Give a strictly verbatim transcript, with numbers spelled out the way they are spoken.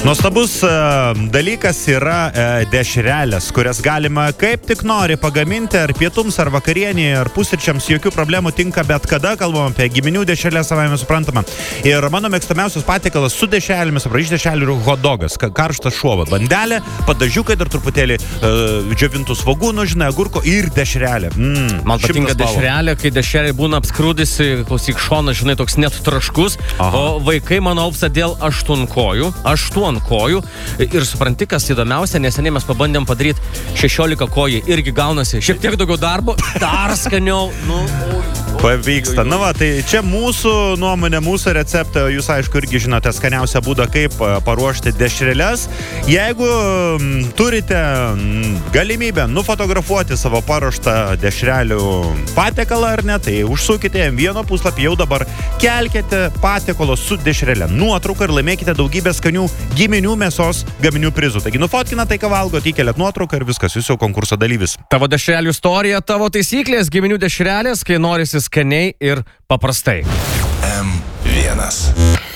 Nuostabus uh, dalykas yra uh, dešrelės, kurias galima kaip tik nori pagaminti, ar pietums, ar vakarienį, ar pusryčiams, jokių problemų, tinka bet kada, kalbam apie giminių dešrelės, savai mes suprantama. Ir mano mėgstamiausias patiekalas su dešrelėmis, apraiš dešrelių ir hotdogas, karštas šuova, bandelė, padažiukai dar truputėlį uh, džiovintų svogūnų, žinai, agurko ir dešrelė. Mm, Man patinka dešrelė, kai dešrelė būna apskrūdisi, klausyk, šonas, žinai, toks net traškus, Aha. o vaikai mano alpsta dėl aštuonkojų, aštuonkojų ir supranti, kas įdomiausia, neseniai mes pabandėm padaryti šešiolika kojų, irgi gaunasi šiek tiek daugiau darbo, dar skaniau, nu, pavyksta. Na va, tai čia mūsų nuomonė, mūsų receptą, jūs aišku irgi žinote skaniausią būdą, kaip paruošti dešreles. Jeigu m, turite m, galimybę nufotografuoti savo paruoštą dešrelių patiekalą ar ne, tai užsukite ant vieno puslapį, jau dabar kelkite patiekalo su dešrele nuotrauką ir laimėkite daugybę skanių giminių mėsos gaminių prizų. Taigi nufotkina tai, ką valgot, įkeliat nuotrauką ir viskas, jūs jau konkurso dalyvis. Tavo dešrelių istorija, tavo taisyklės, giminių dešrelės, kai norisi skaniai ir paprastai. M vienas.